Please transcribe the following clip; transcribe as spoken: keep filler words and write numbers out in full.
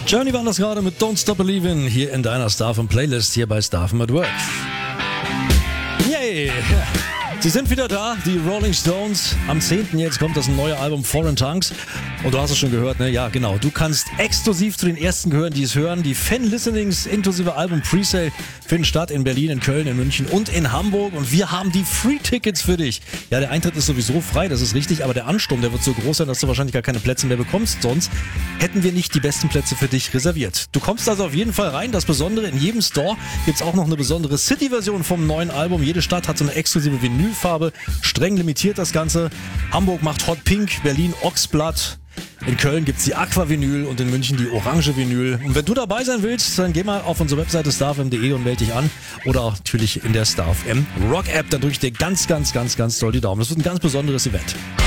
Journey war das gerade mit Don't Stop Believin' hier in deiner Starfm Playlist hier bei Starfm at Work. Yay! Sie sind wieder da, die Rolling Stones. Am zehnten jetzt kommt das neue Album Foreign Tongues. Und du hast es schon gehört, ne? Ja, genau. Du kannst exklusiv zu den ersten gehören, die es hören. Die Fan-Listenings inklusive Album Presale finden statt in Berlin, in Köln, in München und in Hamburg. Und wir haben die Free-Tickets für dich. Ja, der Eintritt ist sowieso frei, das ist richtig. Aber der Ansturm, der wird so groß sein, dass du wahrscheinlich gar keine Plätze mehr bekommst. Sonst hätten wir nicht die besten Plätze für dich reserviert. Du kommst also auf jeden Fall rein. Das Besondere, in jedem Store gibt's auch noch eine besondere City-Version vom neuen Album. Jede Stadt hat so eine exklusive Vinylfarbe. Streng limitiert das Ganze. Hamburg macht Hot Pink, Berlin Oxblood. In Köln gibt's die Aqua-Vinyl und in München die Orange Vinyl. Und wenn du dabei sein willst, dann geh mal auf unsere Webseite starfm punkt de und melde dich an. Oder auch natürlich in der Starfm Rock App. Da drücke ich dir ganz, ganz, ganz, ganz doll die Daumen. Das wird ein ganz besonderes Event.